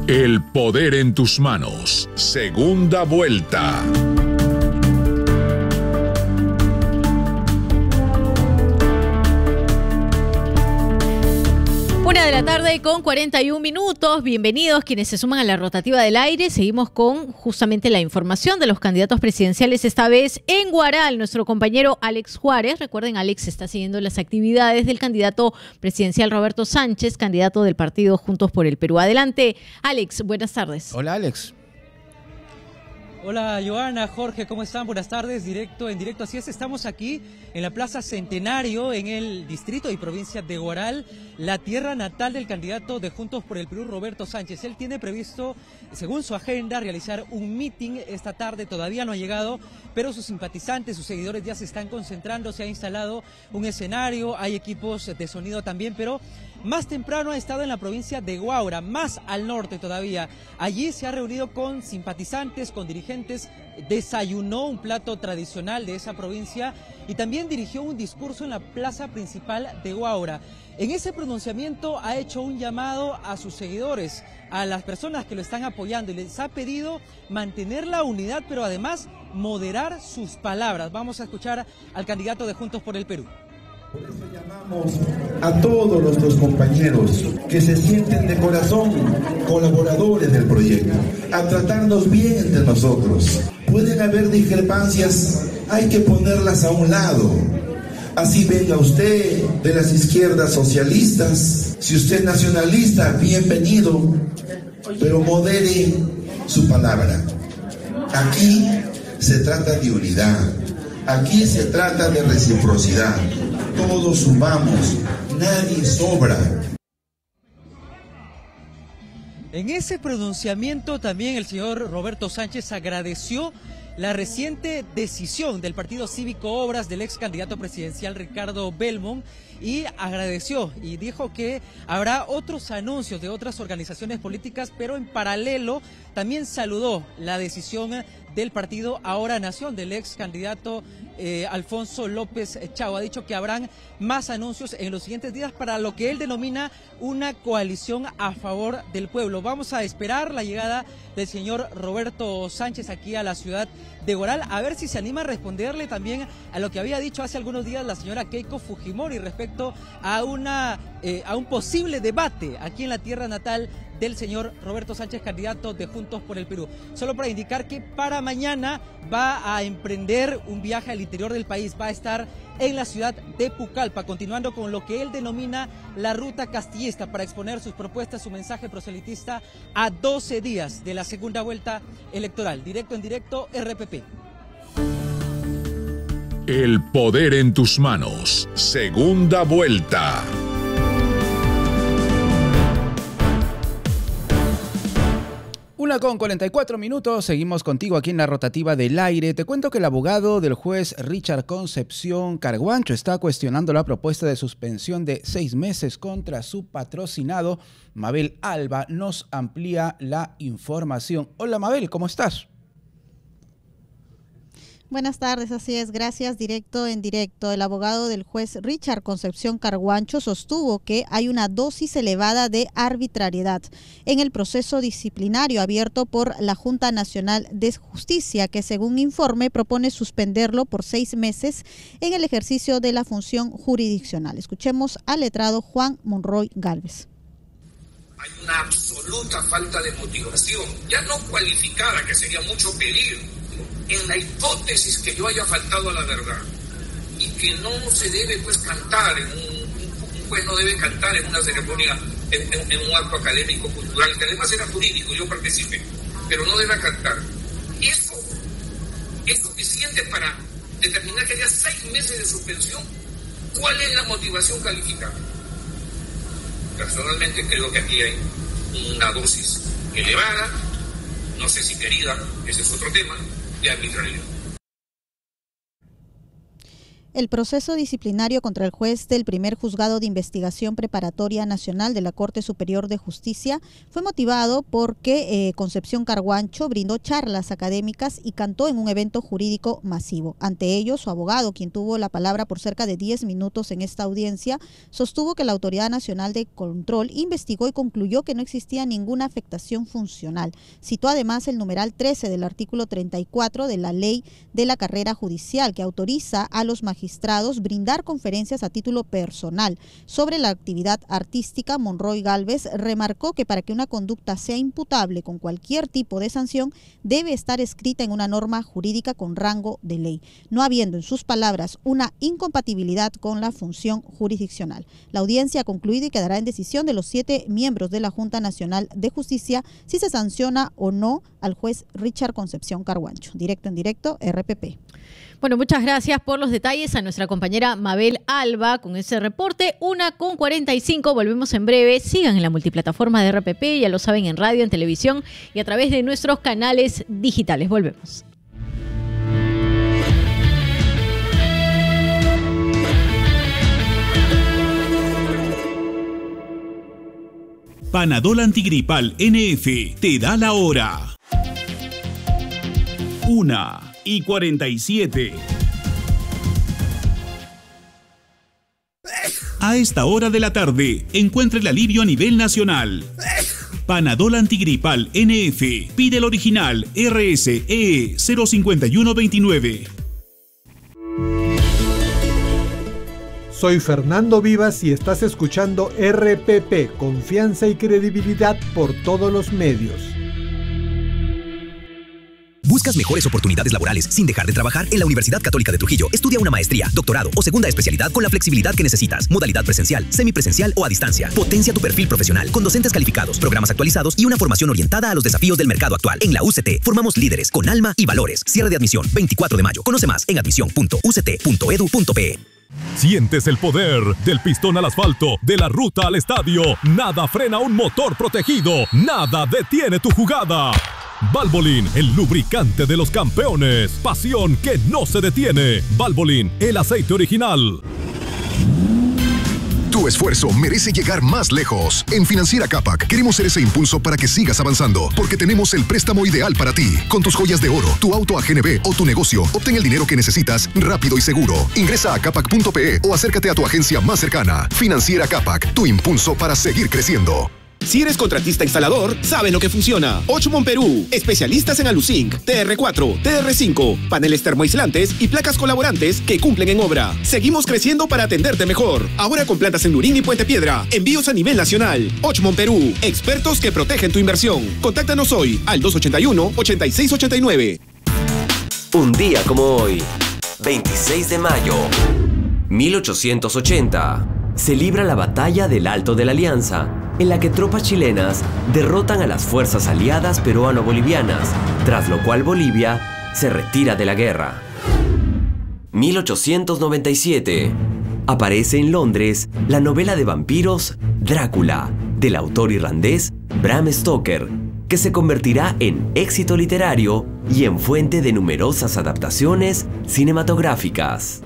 El poder en tus manos. Segunda vuelta. 1:41 p.m. Bienvenidos quienes se suman a la rotativa del aire. Seguimos con justamente la información de los candidatos presidenciales, esta vez en Huaral. Nuestro compañero Alex Juárez, recuerden, Alex está siguiendo las actividades del candidato presidencial Roberto Sánchez, candidato del partido Juntos por el Perú. Adelante, Alex, buenas tardes. Hola, Alex. Hola, Joana, Jorge, ¿cómo están? Buenas tardes, en directo. Así es, estamos aquí en la Plaza Centenario, en el distrito y provincia de Huaral, la tierra natal del candidato de Juntos por el Perú, Roberto Sánchez. Él tiene previsto, según su agenda, realizar un meeting esta tarde. Todavía no ha llegado, pero sus simpatizantes, sus seguidores ya se están concentrando. Se ha instalado un escenario, hay equipos de sonido también, pero más temprano ha estado en la provincia de Huaura, más al norte todavía. Allí se ha reunido con simpatizantes, con dirigentes, desayunó un plato tradicional de esa provincia y también dirigió un discurso en la plaza principal de Huaura. En ese pronunciamiento ha hecho un llamado a sus seguidores, a las personas que lo están apoyando, y les ha pedido mantener la unidad, pero además moderar sus palabras. Vamos a escuchar al candidato de Juntos por el Perú. Por eso llamamos a todos nuestros compañeros que se sienten de corazón colaboradores del proyecto, a tratarnos bien entre nosotros. Pueden haber discrepancias, hay que ponerlas a un lado. Así venga usted de las izquierdas socialistas, si usted es nacionalista, bienvenido, pero modere su palabra. Aquí se trata de unidad, aquí se trata de reciprocidad. Todos sumamos, nadie sobra. En ese pronunciamiento también el señor Roberto Sánchez agradeció la reciente decisión del Partido Cívico Obras del ex candidato presidencial Ricardo Belmont, y agradeció y dijo que habrá otros anuncios de otras organizaciones políticas, pero en paralelo también saludó la decisión del partido Ahora Nación del ex candidato Alfonso López Chao. Ha dicho que habrán más anuncios en los siguientes días para lo que él denomina una coalición a favor del pueblo. Vamos a esperar la llegada del señor Roberto Sánchez aquí a la ciudad de Huaral, a ver si se anima a responderle también a lo que había dicho hace algunos días la señora Keiko Fujimori respecto a un posible debate aquí en la tierra natal del señor Roberto Sánchez, candidato de Juntos por el Perú. Solo para indicar que para mañana va a emprender un viaje al interior del país, va a estar en la ciudad de Pucallpa, continuando con lo que él denomina la ruta castillista, para exponer sus propuestas, su mensaje proselitista a 12 días de la segunda vuelta electoral. Directo en directo, RPP. El poder en tus manos. Segunda vuelta. 1:44 p.m. Seguimos contigo aquí en la rotativa del aire. Te cuento que el abogado del juez Richard Concepción Carguancho está cuestionando la propuesta de suspensión de 6 meses contra su patrocinado. Mabel Alba nos amplía la información. Hola Mabel, ¿cómo estás? Buenas tardes, así es, gracias. Directo en directo. El abogado del juez Richard Concepción Carguancho sostuvo que hay una dosis elevada de arbitrariedad en el proceso disciplinario abierto por la Junta Nacional de Justicia, que según informe propone suspenderlo por 6 meses en el ejercicio de la función jurisdiccional. Escuchemos al letrado Juan Monroy Gálvez. Hay una absoluta falta de motivación, ya no cualificada, que sería mucho pedir, en la hipótesis que yo haya faltado a la verdad y que no se debe pues cantar, un juez no debe cantar en una ceremonia, en un acto académico, cultural, que además era jurídico, yo participé, pero no debe cantar. Eso es suficiente para determinar que haya 6 meses de suspensión. ¿Cuál es la motivación calificada? Personalmente creo que aquí hay una dosis elevada, no sé si querida, ese es otro tema, de arbitrariedad. El proceso disciplinario contra el juez del primer juzgado de investigación preparatoria nacional de la Corte Superior de Justicia fue motivado porque Concepción Carguancho brindó charlas académicas y cantó en un evento jurídico masivo. Ante ello, su abogado, quien tuvo la palabra por cerca de 10 minutos en esta audiencia, sostuvo que la Autoridad Nacional de Control investigó y concluyó que no existía ninguna afectación funcional. Citó además el numeral 13 del artículo 34 de la Ley de la Carrera Judicial, que autoriza a los magistrados brindar conferencias a título personal. Sobre la actividad artística, Monroy Gálvez remarcó que para que una conducta sea imputable con cualquier tipo de sanción, debe estar escrita en una norma jurídica con rango de ley, no habiendo en sus palabras una incompatibilidad con la función jurisdiccional. La audiencia ha concluido y quedará en decisión de los 7 miembros de la Junta Nacional de Justicia si se sanciona o no al juez Richard Concepción Carguancho. Directo en directo, RPP. Bueno, muchas gracias por los detalles a nuestra compañera Mabel Alba con ese reporte. 1:45, volvemos en breve. Sigan en la multiplataforma de RPP, ya lo saben, en radio, en televisión y a través de nuestros canales digitales. Volvemos. Panadol Antigripal NF te da la hora. 1:47. A esta hora de la tarde, encuentre el alivio a nivel nacional. Panadol Antigripal NF. Pide el original RSE 05129. Soy Fernando Vivas y estás escuchando RPP, confianza y credibilidad por todos los medios. ¿Buscas mejores oportunidades laborales sin dejar de trabajar? En la Universidad Católica de Trujillo, estudia una maestría, doctorado o segunda especialidad con la flexibilidad que necesitas. Modalidad presencial, semipresencial o a distancia. Potencia tu perfil profesional con docentes calificados, programas actualizados y una formación orientada a los desafíos del mercado actual. En la UCT, formamos líderes con alma y valores. Cierre de admisión, 24 de mayo. Conoce más en admisión.uct.edu.pe. Sientes el poder del pistón al asfalto, de la ruta al estadio. Nada frena un motor protegido. Nada detiene tu jugada. Valvoline, el lubricante de los campeones. Pasión que no se detiene. Valvoline, el aceite original. Tu esfuerzo merece llegar más lejos. En Financiera Capac queremos ser ese impulso para que sigas avanzando, porque tenemos el préstamo ideal para ti. Con tus joyas de oro, tu auto a GNB o tu negocio, obtén el dinero que necesitas rápido y seguro. Ingresa a capac.pe o acércate a tu agencia más cercana. Financiera Capac, tu impulso para seguir creciendo. Si eres contratista instalador, sabes lo que funciona. Ochmon Perú, especialistas en Aluzinc, TR4, TR5, paneles termoaislantes y placas colaborantes que cumplen en obra. Seguimos creciendo para atenderte mejor. Ahora con plantas en Lurín y Puente Piedra. Envíos a nivel nacional. Ochmon Perú, expertos que protegen tu inversión. Contáctanos hoy al 281-8689. Un día como hoy, 26 de mayo, 1880, se libra la batalla del Alto de la Alianza, en la que tropas chilenas derrotan a las fuerzas aliadas peruano-bolivianas, tras lo cual Bolivia se retira de la guerra. 1897. Aparece en Londres la novela de vampiros Drácula, del autor irlandés Bram Stoker, que se convertirá en éxito literario y en fuente de numerosas adaptaciones cinematográficas.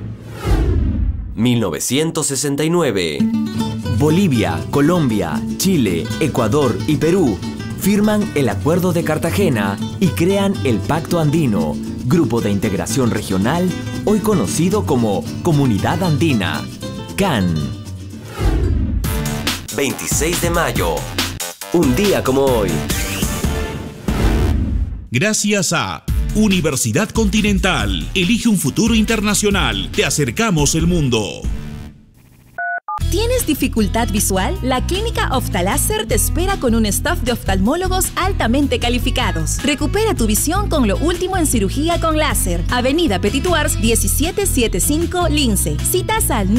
1969. Bolivia, Colombia, Chile, Ecuador y Perú firman el Acuerdo de Cartagena y crean el Pacto Andino, grupo de integración regional hoy conocido como Comunidad Andina, CAN. 26 de mayo, un día como hoy. Gracias a Universidad Continental. Elige un futuro internacional. Te acercamos el mundo. ¿Tienes dificultad visual? La Clínica Oftaláser te espera con un staff de oftalmólogos altamente calificados. Recupera tu visión con lo último en cirugía con láser. Avenida Petituars 1775 Lince. Citas al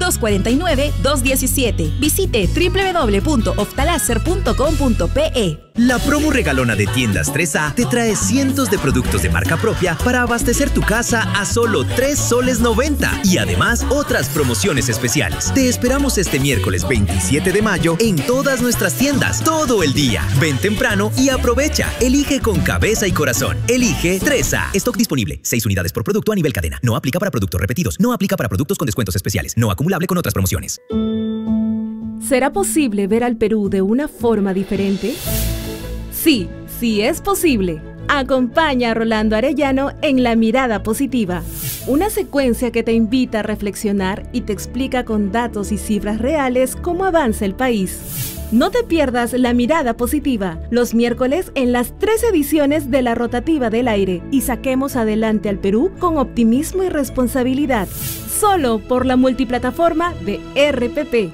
982-249-217. Visite www.oftaláser.com.pe. La promo regalona de Tiendas 3A te trae cientos de productos de marca propia para abastecer tu casa a solo 3 soles 90 y además otras promociones especiales. Te esperamos este miércoles 27 de mayo en todas nuestras tiendas, todo el día. Ven temprano y aprovecha. Elige con cabeza y corazón. Elige 3A. Stock disponible. 6 unidades por producto a nivel cadena. No aplica para productos repetidos. No aplica para productos con descuentos especiales. No acumulable con otras promociones. ¿Será posible ver al Perú de una forma diferente? Sí, sí es posible. Acompaña a Rolando Arellano en La Mirada Positiva, una secuencia que te invita a reflexionar y te explica con datos y cifras reales cómo avanza el país. No te pierdas La Mirada Positiva, los miércoles en las 3 ediciones de La Rotativa del Aire y saquemos adelante al Perú con optimismo y responsabilidad. Solo por la multiplataforma de RPP.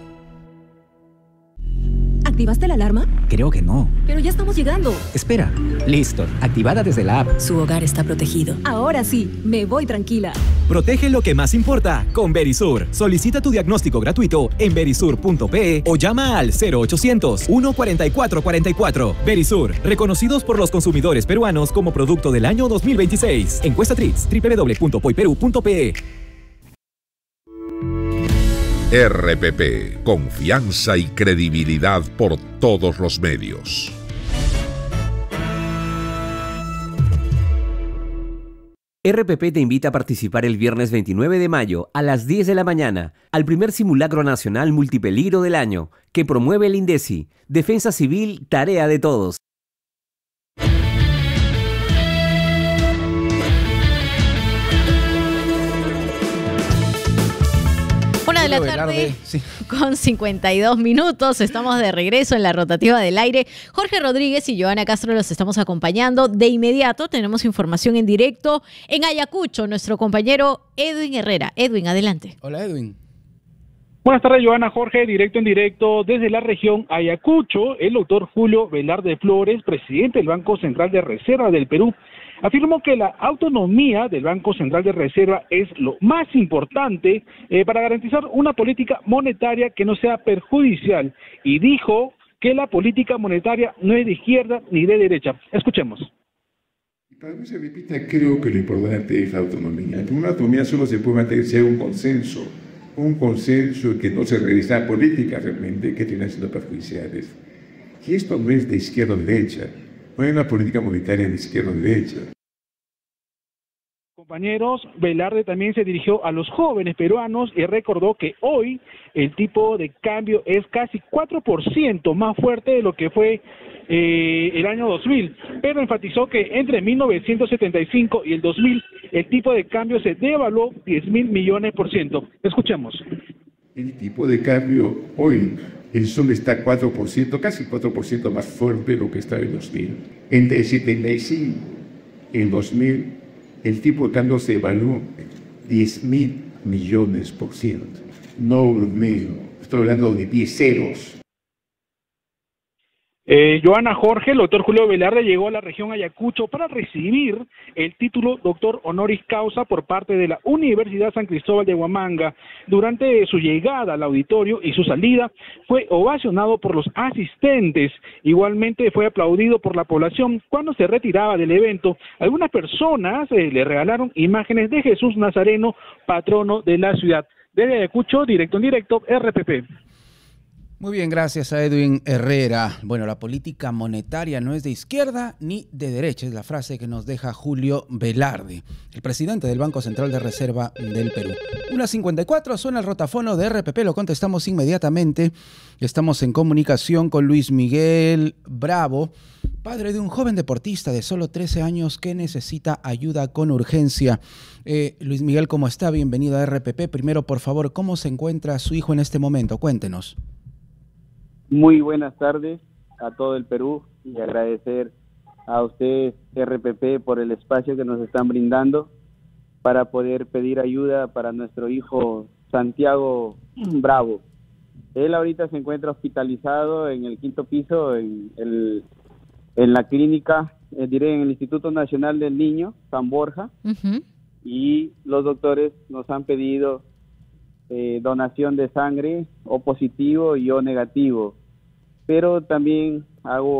¿Activaste la alarma? Creo que no. Pero ya estamos llegando. Espera. Listo. Activada desde la app. Su hogar está protegido. Ahora sí, me voy tranquila. Protege lo que más importa con Verisur. Solicita tu diagnóstico gratuito en verisur.pe o llama al 0800-144-44. Verisur, reconocidos por los consumidores peruanos como producto del año 2026. Encuesta TRITS, www.poiperu.pe. RPP, confianza y credibilidad por todos los medios. RPP te invita a participar el viernes 29 de mayo a las 10 de la mañana al primer simulacro nacional multipeligro del año que promueve el INDECI, Defensa Civil, tarea de todos. De la tarde, sí. Con 52 minutos, estamos de regreso en la rotativa del aire. Jorge Rodríguez y Joana Castro los estamos acompañando. De inmediato tenemos información en directo en Ayacucho, nuestro compañero Edwin Herrera. Edwin, adelante. Hola, Edwin. Buenas tardes, Joana, Jorge, directo en directo desde la región Ayacucho. El doctor Julio Velarde Flores, presidente del Banco Central de Reserva del Perú, afirmó que la autonomía del Banco Central de Reserva es lo más importante para garantizar una política monetaria que no sea perjudicial y dijo que la política monetaria no es de izquierda ni de derecha. Escuchemos. Para que se repita, creo que lo importante es la autonomía. Una autonomía solo se puede mantener si hay un consenso que no se realiza políticas realmente que tienen siendo perjudiciales. Y esto no es de izquierda o derecha. No hay una política monetaria de izquierda o derecha. Compañeros, Velarde también se dirigió a los jóvenes peruanos y recordó que hoy el tipo de cambio es casi 4% más fuerte de lo que fue el año 2000, pero enfatizó que entre 1975 y el 2000 el tipo de cambio se devaluó 10.000 millones %. Escuchemos. El tipo de cambio hoy, el sol está 4%, casi 4% más fuerte de lo que estaba en 2000. Entre el 75 y el 2000, el tipo de cambio se evaluó 10.000 millones %. No medio, estoy hablando de 10 ceros. Joana, Jorge, el doctor Julio Velarde llegó a la región Ayacucho para recibir el título doctor honoris causa por parte de la Universidad San Cristóbal de Huamanga. Durante su llegada al auditorio y su salida fue ovacionado por los asistentes. Igualmente fue aplaudido por la población. Cuando se retiraba del evento, algunas personas le regalaron imágenes de Jesús Nazareno, patrono de la ciudad. Desde Ayacucho, directo en directo, RPP. Muy bien, gracias a Edwin Herrera. Bueno, la política monetaria no es de izquierda ni de derecha, es la frase que nos deja Julio Velarde, el presidente del Banco Central de Reserva del Perú. 1:54, suena el rotafono de RPP, lo contestamos inmediatamente. Estamos en comunicación con Luis Miguel Bravo, padre de un joven deportista de solo 13 años que necesita ayuda con urgencia. Luis Miguel, ¿cómo está? Bienvenido a RPP. Primero, por favor, ¿cómo se encuentra su hijo en este momento? Cuéntenos. Muy buenas tardes a todo el Perú y agradecer a ustedes, RPP, por el espacio que nos están brindando para poder pedir ayuda para nuestro hijo Santiago Bravo. Él ahorita se encuentra hospitalizado en el 5º piso en la clínica, en el Instituto Nacional del Niño, San Borja, y los doctores nos han pedido donación de sangre, O positivo y O negativo. Pero también hago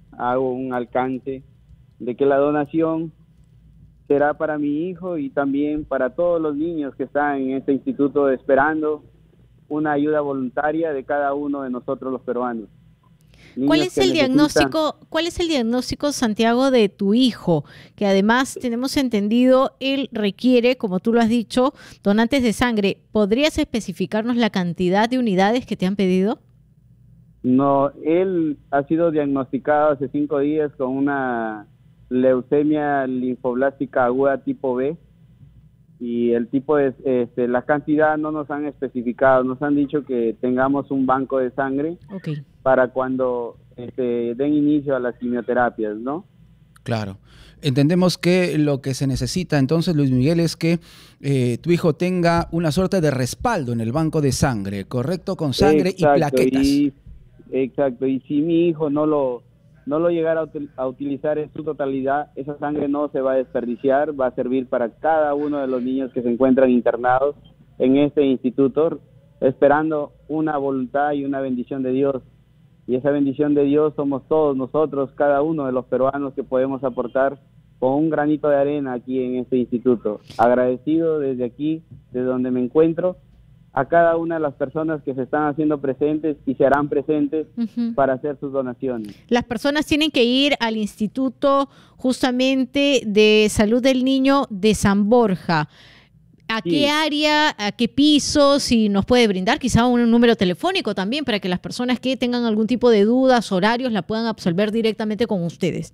hago un alcance de que la donación será para mi hijo y también para todos los niños que están en este instituto esperando una ayuda voluntaria de cada uno de nosotros los peruanos. ¿Cuál es el diagnóstico, Santiago, de tu hijo? Que además tenemos entendido, él requiere, como tú lo has dicho, donantes de sangre. ¿Podrías especificarnos la cantidad de unidades que te han pedido? No, él ha sido diagnosticado hace 5 días con una leucemia linfoblástica aguda tipo B, y el tipo de la cantidad no nos han especificado, nos han dicho que tengamos un banco de sangre para cuando den inicio a las quimioterapias, ¿no? Claro. Entendemos que lo que se necesita entonces, Luis Miguel, es que tu hijo tenga una suerte de respaldo en el banco de sangre, ¿correcto? Con sangre y plaquetas. Exacto, y si mi hijo no lo llegara a utilizar en su totalidad, esa sangre no se va a desperdiciar, va a servir para cada uno de los niños que se encuentran internados en este instituto, esperando una voluntad y una bendición de Dios. Y esa bendición de Dios somos todos nosotros, cada uno de los peruanos que podemos aportar con un granito de arena aquí en este instituto. Agradecido desde aquí, desde donde me encuentro, a cada una de las personas que se están haciendo presentes y se harán presentes para hacer sus donaciones. Las personas tienen que ir al Instituto justamente de Salud del Niño de San Borja. ¿A qué área, a qué piso? Si nos puede brindar quizá un número telefónico también para que las personas que tengan algún tipo de dudas, horarios, la puedan absolver directamente con ustedes.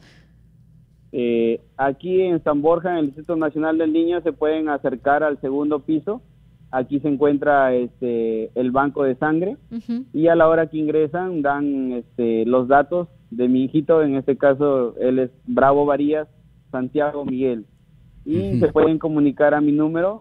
Aquí en San Borja, en el Instituto Nacional del Niño, se pueden acercar al 2º piso. Aquí se encuentra el banco de sangre y a la hora que ingresan dan los datos de mi hijito, en este caso él es Bravo Varías Santiago Miguel, y se pueden comunicar a mi número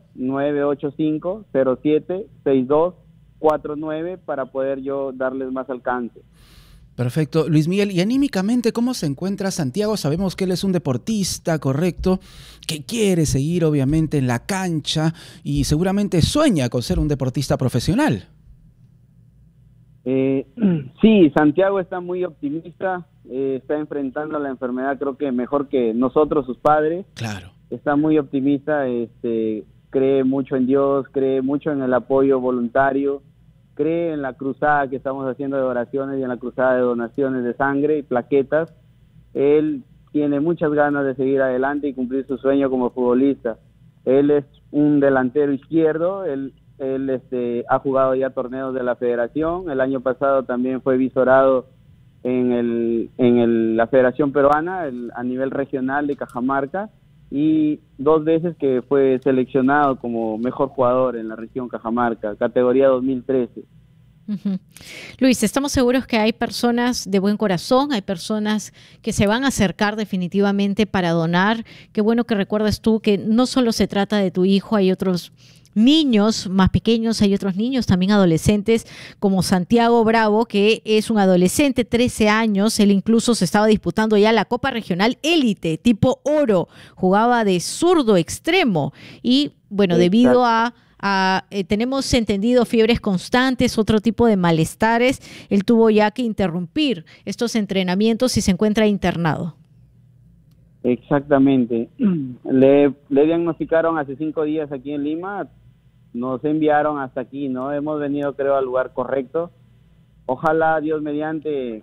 985-07-6249 para poder yo darles más alcance. Perfecto. Luis Miguel, y anímicamente, ¿cómo se encuentra Santiago? Sabemos que él es un deportista, correcto, que quiere seguir obviamente en la cancha y seguramente sueña con ser un deportista profesional. Sí, Santiago está muy optimista, está enfrentando la enfermedad creo que mejor que nosotros, sus padres. Claro. Está muy optimista, cree mucho en Dios, cree mucho en el apoyo voluntario, cree en la cruzada que estamos haciendo de oraciones y en la cruzada de donaciones de sangre y plaquetas. Él tiene muchas ganas de seguir adelante y cumplir su sueño como futbolista. Él es un delantero izquierdo, él ha jugado ya torneos de la federación, el año pasado también fue visorado en la Federación Peruana a nivel regional de Cajamarca, y 2 veces que fue seleccionado como mejor jugador en la región Cajamarca, categoría 2013. Luis, estamos seguros que hay personas de buen corazón, hay personas que se van a acercar definitivamente para donar. Qué bueno que recuerdas tú que no solo se trata de tu hijo, hay otros niños más pequeños, hay otros niños también adolescentes como Santiago Bravo, que es un adolescente, 13 años, él incluso se estaba disputando ya la Copa Regional Élite, tipo oro, jugaba de zurdo extremo y bueno, debido a tenemos entendido fiebres constantes, otro tipo de malestares, él tuvo ya que interrumpir estos entrenamientos y se encuentra internado. Exactamente, le diagnosticaron hace 5 días aquí en Lima, nos enviaron hasta aquí, ¿no? Hemos venido, creo, al lugar correcto. Ojalá, Dios mediante,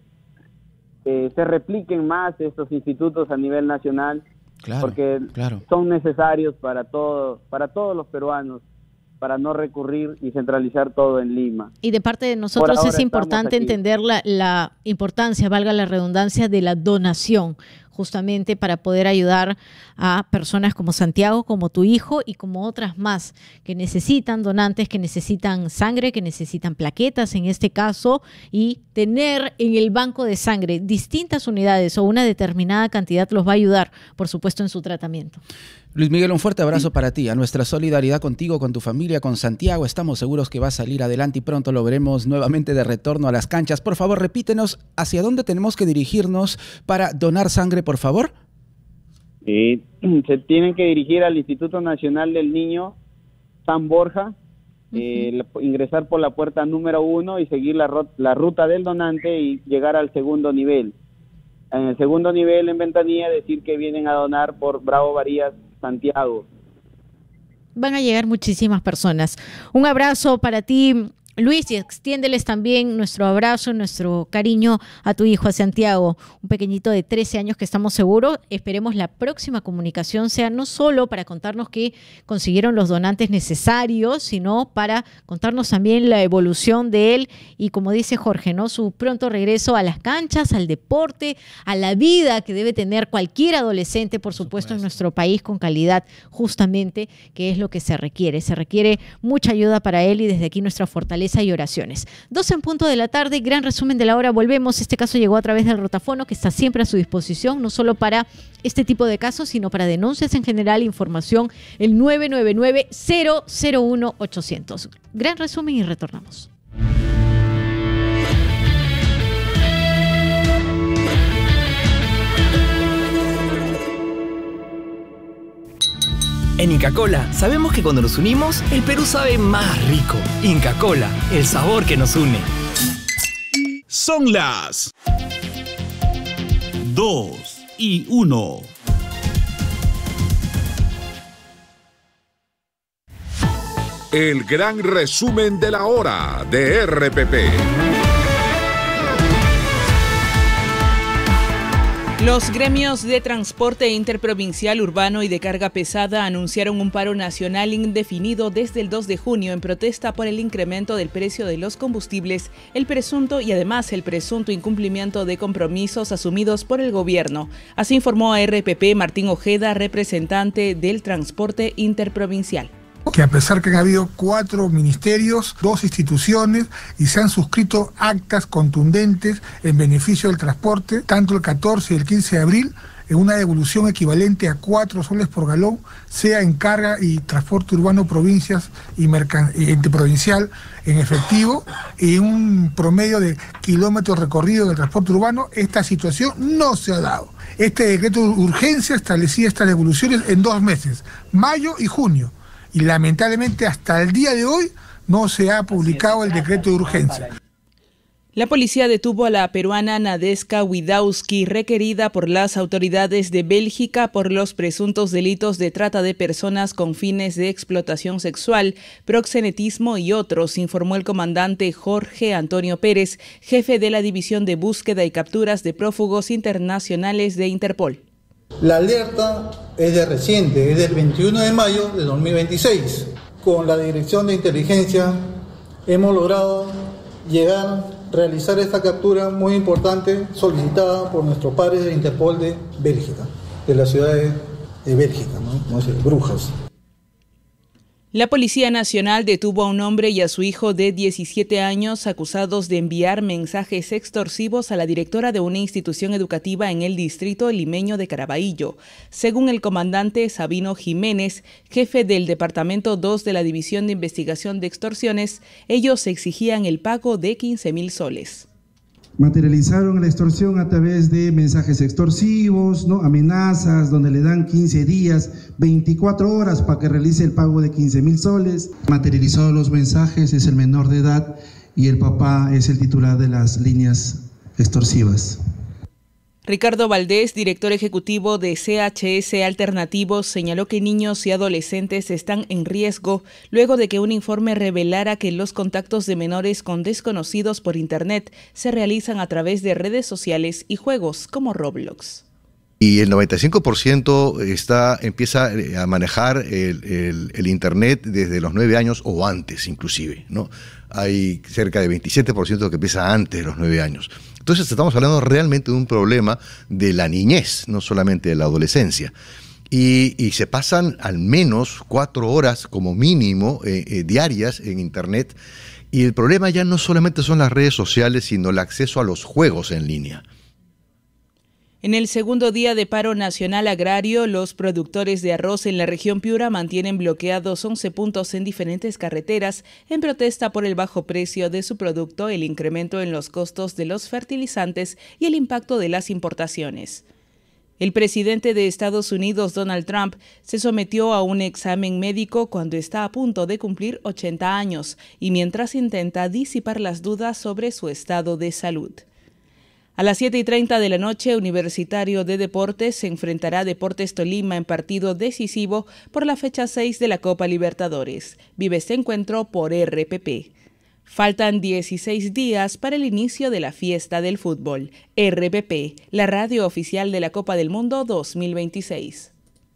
se repliquen más estos institutos a nivel nacional, porque son necesarios para todos los peruanos, para no recurrir y centralizar todo en Lima. Y de parte de nosotros es importante entender la importancia, valga la redundancia, de la donación, justamente para poder ayudar a personas como Santiago, como tu hijo y como otras más que necesitan donantes, que necesitan sangre, que necesitan plaquetas en este caso, y tener en el banco de sangre distintas unidades o una determinada cantidad los va a ayudar, por supuesto, en su tratamiento. Luis Miguel, un fuerte abrazo para ti, a nuestra solidaridad contigo, con tu familia, con Santiago. Estamos seguros que va a salir adelante y pronto lo veremos nuevamente de retorno a las canchas. Por favor, repítenos hacia dónde tenemos que dirigirnos para donar sangre, por favor. Se tienen que dirigir al Instituto Nacional del Niño San Borja, ingresar por la puerta número 1 y seguir la ruta del donante y llegar al 2º nivel. En el segundo nivel, en ventanilla, decir que vienen a donar por Bravo Varías, Santiago. Van a llegar muchísimas personas. Un abrazo para ti, Luis, y extiéndeles también nuestro abrazo, nuestro cariño a tu hijo, a Santiago, un pequeñito de 13 años que estamos seguros. Esperemos la próxima comunicación sea no solo para contarnos que consiguieron los donantes necesarios, sino para contarnos también la evolución de él y, como dice Jorge, ¿no?, su pronto regreso a las canchas, al deporte, a la vida que debe tener cualquier adolescente, por supuesto, en nuestro país, con calidad, justamente, que es lo que se requiere. Se requiere mucha ayuda para él y desde aquí nuestra fortaleza y oraciones. 12 en punto de la tarde, gran resumen de la hora, volvemos. Este caso llegó a través del rotafono que está siempre a su disposición, no solo para este tipo de casos, sino para denuncias en general, información, el 999-001-800. Gran resumen y retornamos. En Inca Kola sabemos que cuando nos unimos, el Perú sabe más rico. Inca Kola, el sabor que nos une. Son las 2:01. El gran resumen de la hora de RPP. Los gremios de transporte interprovincial, urbano y de carga pesada anunciaron un paro nacional indefinido desde el 2 de junio en protesta por el incremento del precio de los combustibles, el presunto incumplimiento de compromisos asumidos por el gobierno. Así informó a RPP Martín Ojeda, representante del transporte interprovincial. Que a pesar que han habido 4 ministerios, 2 instituciones y se han suscrito actas contundentes en beneficio del transporte, tanto el 14 y el 15 de abril, en una devolución equivalente a 4 soles por galón, sea en carga y transporte urbano, provincias y interprovincial en efectivo, y un promedio de kilómetros recorridos del transporte urbano, esta situación no se ha dado. Este decreto de urgencia establecía estas devoluciones en 2 meses, mayo y junio. Y lamentablemente hasta el día de hoy no se ha publicado el decreto de urgencia. La policía detuvo a la peruana Nadeska Widawski, requerida por las autoridades de Bélgica por los presuntos delitos de trata de personas con fines de explotación sexual, proxenetismo y otros, informó el comandante Jorge Antonio Pérez, jefe de la División de Búsqueda y Capturas de Prófugos Internacionales de Interpol. La alerta es de reciente, es del 21 de mayo de 2026. Con la Dirección de Inteligencia hemos logrado realizar esta captura muy importante solicitada por nuestros pares de Interpol de Bélgica, de la ciudad de Bélgica, ¿no? Brujas. La Policía Nacional detuvo a un hombre y a su hijo de 17 años acusados de enviar mensajes extorsivos a la directora de una institución educativa en el distrito limeño de Caraballo. Según el comandante Sabino Jiménez, jefe del Departamento 2 de la División de Investigación de Extorsiones, ellos exigían el pago de 15.000 soles. Materializaron la extorsión a través de mensajes extorsivos, ¿no?, amenazas, donde le dan 15 días, 24 horas para que realice el pago de 15.000 soles. Materializado los mensajes es el menor de edad y el papá es el titular de las líneas extorsivas. Ricardo Valdés, director ejecutivo de CHS Alternativos, señaló que niños y adolescentes están en riesgo luego de que un informe revelara que los contactos de menores con desconocidos por Internet se realizan a través de redes sociales y juegos como Roblox. Y el 95% empieza a manejar el Internet desde los 9 años o antes inclusive, ¿no? Hay cerca de 27% que empieza antes de los 9 años. Entonces estamos hablando realmente de un problema de la niñez, no solamente de la adolescencia. Y se pasan al menos 4 horas como mínimo diarias en Internet. Y el problema ya no solamente son las redes sociales, sino el acceso a los juegos en línea. En el segundo día de paro nacional agrario, los productores de arroz en la región Piura mantienen bloqueados 11 puntos en diferentes carreteras en protesta por el bajo precio de su producto, el incremento en los costos de los fertilizantes y el impacto de las importaciones. El presidente de Estados Unidos, Donald Trump, se sometió a un examen médico cuando está a punto de cumplir 80 años y mientras intenta disipar las dudas sobre su estado de salud. A las 7:30 de la noche, Universitario de Deportes se enfrentará a Deportes Tolima en partido decisivo por la fecha 6 de la Copa Libertadores. Vive este encuentro por RPP. Faltan 16 días para el inicio de la fiesta del fútbol. RPP, la radio oficial de la Copa del Mundo 2026.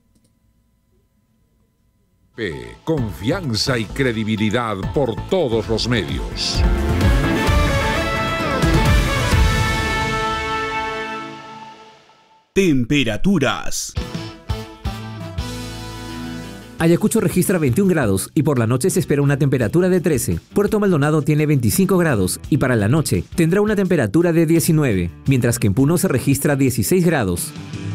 Confianza y credibilidad por todos los medios. Temperaturas. Ayacucho registra 21 grados y por la noche se espera una temperatura de 13. Puerto Maldonado tiene 25 grados y para la noche tendrá una temperatura de 19, mientras que en Puno se registra 16 grados.